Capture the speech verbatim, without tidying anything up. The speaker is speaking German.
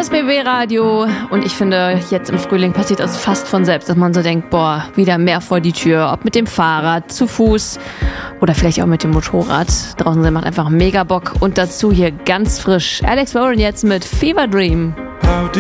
S B B Radio und ich finde, jetzt im Frühling passiert das fast von selbst, dass man so denkt, boah, wieder mehr vor die Tür, ob mit dem Fahrrad, zu Fuß oder vielleicht auch mit dem Motorrad. Draußen sein macht einfach mega Bock und dazu hier ganz frisch Alex Warren jetzt mit Fever Dream. How do